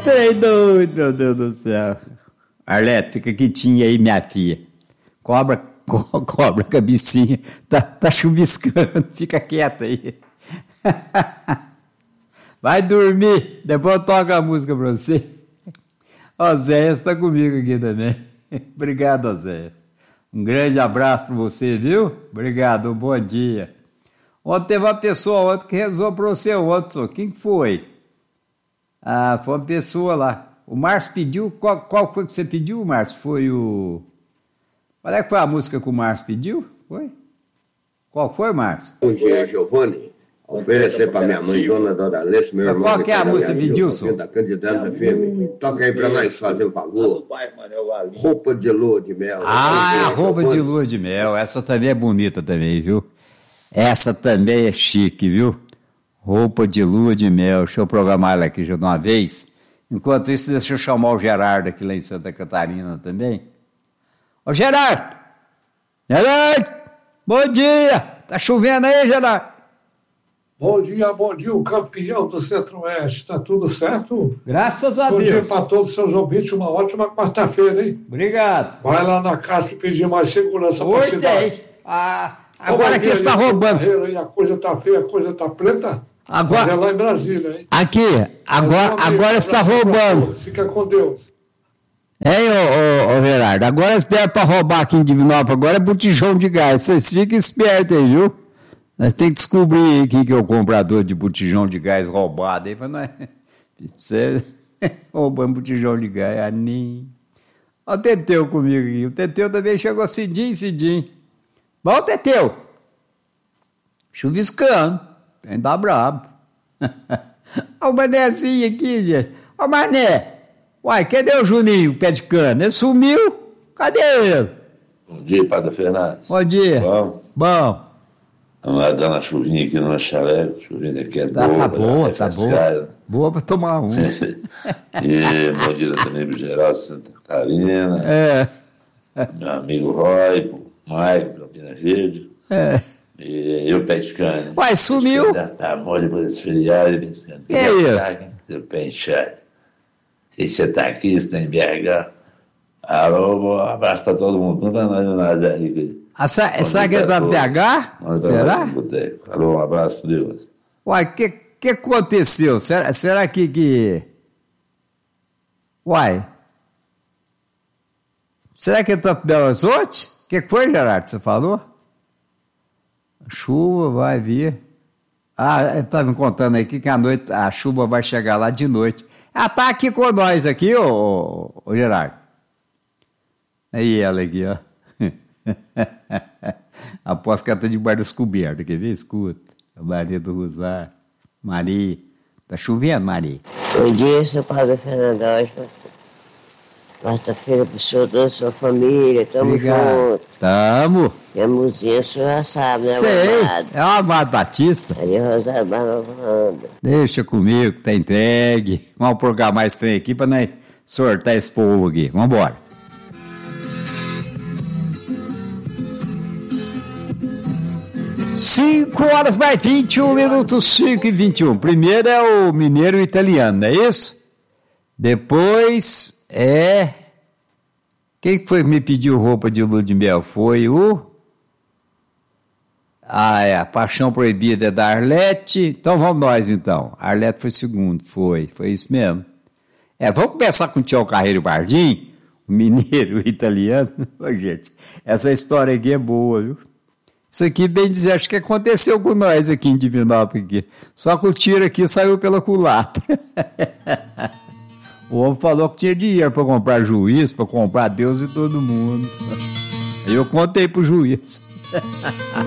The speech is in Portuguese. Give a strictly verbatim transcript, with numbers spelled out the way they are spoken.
trem doido, meu Deus do céu. Arlete, fica quietinha aí, minha filha. Cobra, co- cobra, cabecinha, tá, tá chuviscando, fica quieta aí. Vai dormir, depois eu toco a música pra você. Ó, Zéias tá comigo aqui também. Obrigado, Zéias. Um grande abraço pra você, viu? Obrigado, um bom dia. Ontem teve uma pessoa ontem que rezou pra você ontem, só. Quem que foi? Ah, foi uma pessoa lá. O Márcio pediu, qual, qual foi que você pediu, Márcio? Foi o... Qual é que foi a música que o Márcio pediu? Foi? Qual foi, Márcio? Bom dia, Giovanni. Oferecer para minha mãe, dona Doralice, meu Mas irmão. qual que é a música, Vidilson? Da candidata F M. Toca aí para nós, fazer um favor. Roupa de lua de mel. Ah, roupa de lua de mel. Essa também é bonita também, viu? Essa também é chique, viu? Roupa de lua de mel. Deixa eu programar ela aqui já de uma vez. Enquanto isso, deixa eu chamar o Gerardo aqui lá em Santa Catarina também. Ô, Gerardo! Gerardo! Bom dia! Tá chovendo aí, Gerardo? Bom dia, bom dia, o campeão do Centro-Oeste. Tá tudo certo? Graças a bom Deus. Bom dia para todos os seus ouvintes. Uma ótima quarta-feira, hein? Obrigado. Vai lá na casa e pedir mais segurança para a cidade. Ah, agora que está roubando. Aí a coisa tá feia, a coisa tá preta. Agora, mas é lá em Brasília, hein? Aqui, agora, agora está roubando. Fica com Deus. Hein, ô, ô, ô Gerardo, agora se der para roubar aqui em Divinópolis, agora é botijão de gás. Vocês fiquem espertos aí, viu? Nós temos que descobrir quem que é o comprador de botijão de gás roubado aí, para nós. Você roubando botijão de gás, a nem. Olha o Teteu comigo aqui. O Teteu também chegou cedinho, cedinho. Bom, Teteu. Chuviscando. Ainda brabo. Olha o Manézinho aqui, gente. Ó, Mané. Uai, cadê o Juninho, pé de cana? Ele sumiu. Cadê ele? Bom dia, Padre Fernandes. Bom dia. Bom. Bom. Vamos lá dando uma chuvinha aqui no chalé. Chuvinha aqui é tá, boa. Tá boa, tá boa. Boa pra tomar um. E bom dia também pro Geraldo Santa Catarina. É. Meu amigo Roy, pro Maicon, Campina Verde. É. E eu pescando. Uai, sumiu. Tá bom depois desse feriado, pescando. Que é isso? Seu pé inchado. Se você tá aqui, você tá em B H. Alô, um abraço pra todo mundo. Não pra nós, Nazário. Essa, essa aqui é da B H? Será? Alô, um abraço por Deus. Uai, o que, que aconteceu? Será, será que, que... Uai. Será que é da Belo Horizonte? O que foi, Gerardo, você falou? A chuva vai vir. Ah, ele estava me contando aqui que a noite, a chuva vai chegar lá de noite. Ela tá aqui com nós aqui, ô, ô, ô Gerardo. Aí ela aqui, ó. Aposto que ela tá debaixo das cobertas, quer ver? Escuta. A Maria do Rosário. Maria. Tá chovendo, Maria? Bom dia, seu Padre Fernandes. Quarta-feira pro senhor, toda a sua família. Tamo Obrigado. junto. Tamo. E a musiquinha o senhor já sabe, né, Sei. Amado? É o Amado Batista. Maria Rosário Barrovanda. Deixa comigo, tá entregue. Vamos programar esse trem aqui pra nós sortar esse povo aqui. Vambora. Cinco horas mais vinte e um minutos, cinco e vinte e um. Primeiro é o mineiro italiano, não é isso? Depois é... Quem foi que me pediu roupa de lua de mel? Foi o... Ah, é, a Paixão Proibida é da Arlete. Então vamos nós, então. A Arlete foi segundo, foi. Foi isso mesmo. É, vamos começar com o Tio Carreiro Bardim, o mineiro italiano. Ô, gente, essa história aqui é boa, viu? Isso aqui, bem dizer, acho que aconteceu com nós aqui em Divinópolis. Aqui. Só que o tiro aqui saiu pela culatra. O homem falou que tinha dinheiro para comprar juiz, para comprar Deus e todo mundo. Aí eu contei pro juiz.